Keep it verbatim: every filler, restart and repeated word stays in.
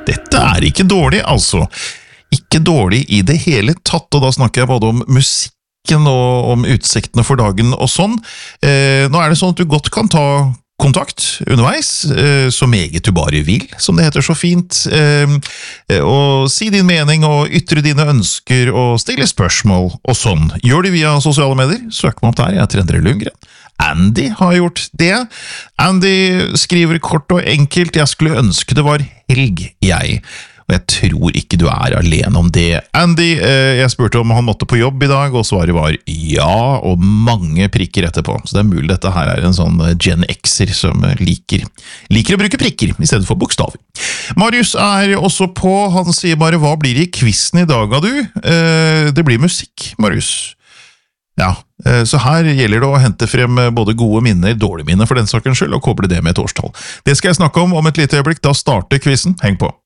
Dette er ikke dårlig, altså. Ikke dårlig i det hele tatt, og da snakker jeg både om musikken og om utsiktene for dagen og sånn. Eh, nå er det sånn at du godt kan ta kontakt underveis, eh, så meget du bare vil, som det heter så fint, eh, og si din mening og ytre dine ønsker og stille spørsmål og sånn. Gjør det via sosiale medier, søk meg opp der, jeg heter Endre Lundgren. Andy har gjort det. Andy skriver kort og enkelt, jeg skulle ønske det var helg, jeg. Og jeg tror ikke du er alene om det. Andy, eh, jeg spurte om han måtte på jobb i dag, og svaret var ja, og mange prikker etterpå. Så det er mulig dette her er en sånn Gen Xer som liker, liker å bruke prikker, i stedet for bokstaver. Marius er også på, han sier bare, hva blir det i quizen i dag, av du? Eh, det blir musikk, Marius. Ja, så her gjelder det å hente frem både gode minner, dårlige minner for den sakens skyld, og koble det med et årstall. Det skal jeg snakke om om et lite øyeblikk, da starter quizen. Heng på!